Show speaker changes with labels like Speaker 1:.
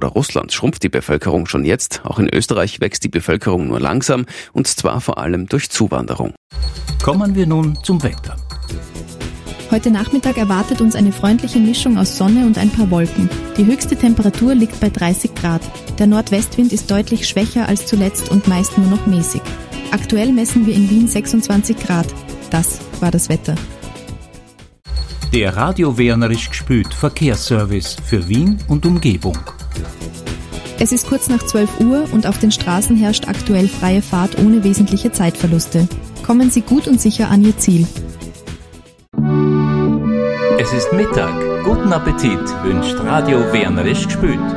Speaker 1: oder Russland schrumpft die Bevölkerung schon jetzt. Auch in Österreich wächst die Bevölkerung nur langsam, und zwar vor allem durch Zuwanderung.
Speaker 2: Kommen wir nun zum Wetter.
Speaker 3: Heute Nachmittag erwartet uns eine freundliche Mischung aus Sonne und ein paar Wolken. Die höchste Temperatur liegt bei 30 Grad. Der Nordwestwind ist deutlich schwächer als zuletzt und meist nur noch mäßig. Aktuell messen wir in Wien 26 Grad. Das war das Wetter.
Speaker 2: Der Radio Wernerisch gspült Verkehrsservice für Wien und Umgebung.
Speaker 3: Es ist kurz nach 12 Uhr und auf den Straßen herrscht aktuell freie Fahrt ohne wesentliche Zeitverluste. Kommen Sie gut und sicher an Ihr Ziel.
Speaker 2: Es ist Mittag. Guten Appetit wünscht Radio Wernerisch gspült.